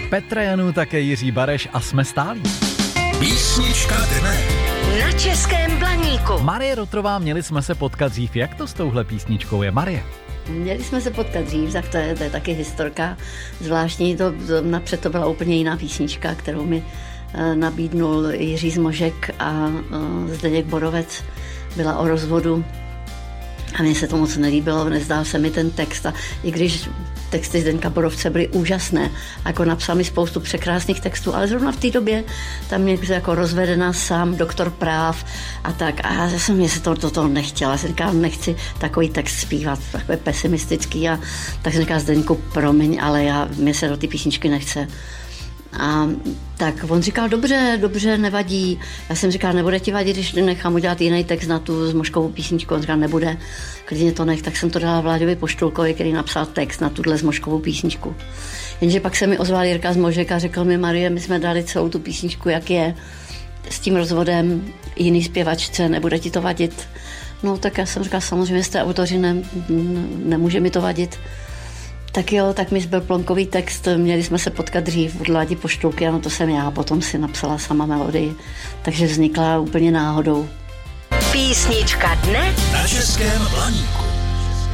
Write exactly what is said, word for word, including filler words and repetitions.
Petra Janů, také Jiří Bareš a jsme stálí. Písnička dne. Na Českém Blaníku. Marie Rotrová, měli jsme se potkat dřív. Jak to s touhle písničkou je, Marie? Měli jsme se potkat dřív, tak to je, to je taky historka zvláštní. To, to, napřed to byla úplně jiná písnička, kterou mi uh, nabídnul Jiří Zmožek a uh, Zdeněk Borovec. Byla o rozvodu a mně se to moc nelíbilo, nezdál se mi ten text. A i když texty Zdeňka Borovce byly úžasné, jako napsal mi spoustu překrásných textů, ale zrovna v té době tam někdo jako rozvedená sám, doktor práv a tak. A já jsem mě se to do toho nechtěla. Já jsem říkala, nechci takový text zpívat, takový pesimistický. A tak jsem říkala, Zdeňku, promiň, ale já, mě se do té písničky nechce. A tak on říkal, dobře, dobře, nevadí. Já jsem říkala, nebude ti vadit, když nechám udělat jiný text na tu Zmožkovou písničku. On říkal, nebude, klidně to nech. Tak jsem to dala Vláďovi Poštulkovi, který napsal text na tuhle Zmožkovou písničku. Jenže pak se mi ozval Jirka Zmožek a řekl mi, Marie, my jsme dali celou tu písničku, jak je, s tím rozvodem jiný zpěvačce, nebude ti to vadit. No tak já jsem říkala, samozřejmě jste autoři, ne, nemůže mi to vadit. Tak jo, tak mi zbyl plonkový text, měli jsme se potkat dřív od Ládi Poštulky, ano, to jsem já, potom si napsala sama melodii, takže vznikla úplně náhodou. Písnička dne Na Českém Blaníku.